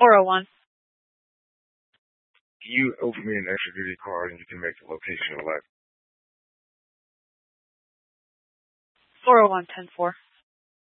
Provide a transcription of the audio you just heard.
401. You open me an extra duty card and you can make the location elect. 401 10-4.